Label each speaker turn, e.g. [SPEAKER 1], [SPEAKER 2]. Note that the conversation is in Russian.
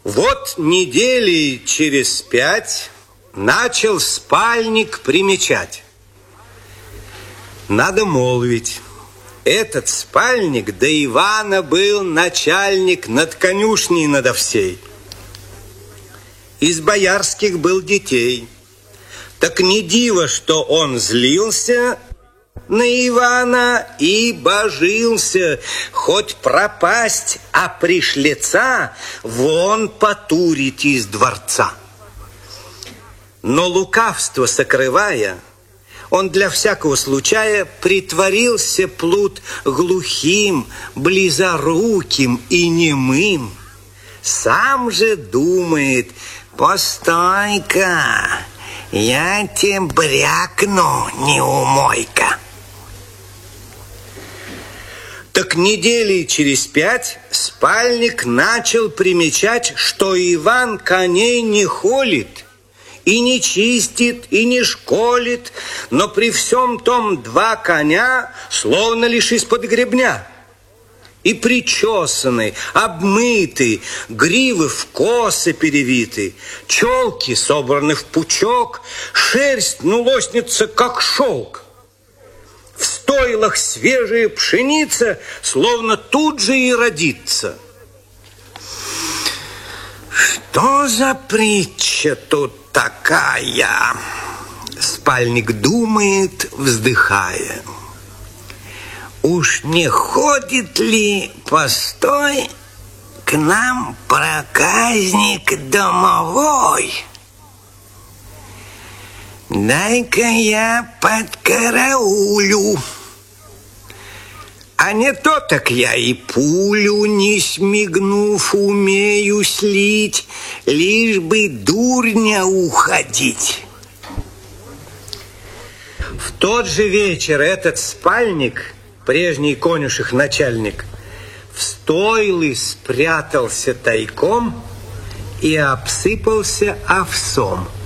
[SPEAKER 1] Вот недели через 5 начал спальник примечать. Надо молвить, этот спальник до Ивана был начальник над конюшней надо всей. Из боярских был детей. Так не диво, что он злился на Ивана и божился, хоть пропасть, а пришлеца вон потурить из дворца. Но лукавство сокрывая, он для всякого случая притворился плут глухим, близоруким и немым. Сам же думает: постой-ка, я тебе брякну, неумойка. Так недели через 5 спальник начал примечать, что Иван коней не холит, и не чистит, и не школит, но при всем том 2 коня словно лишь из-под гребня. И причесаны, обмыты, гривы в косы перевиты, челки собраны в пучок, шерсть лоснится, как шелк. В стойлах свежая пшеница словно тут же и родится. Что за притча тут такая? Спальник думает, вздыхая. Уж не ходит ли, постой, к нам проказник домовой? Дай-ка я подкараулю. А не то так я и пулю, не смигнув, умею слить, лишь бы дурня уходить. В тот же вечер этот спальник, прежний конюших начальник, в стойлы спрятался тайком и обсыпался овсом.